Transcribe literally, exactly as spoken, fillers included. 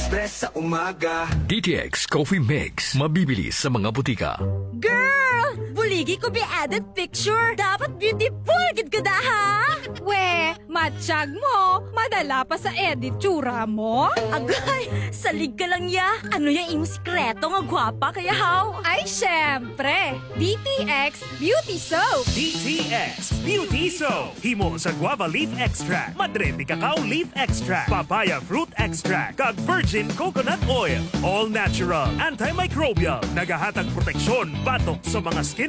stress sa umaga. D T X Coffee Mix. Mabibili sa mga butika. Girl! Buligi ko be added picture. Dapat beautiful gid ka da, ha? We, matsyag mo. Madala pa sa edit tsura mo. Agay, salig ka lang ya. Ano yung imong sikreto nga gwapa kaya how? Ay, syempre. D T X Beauty Soap. D T X Beauty Soap. Himo sa guava leaf extract, madre de cacao leaf extract, papaya fruit extract, kag virgin coconut oil. All natural, antimicrobial, nagahatag proteksyon batok sa mga skin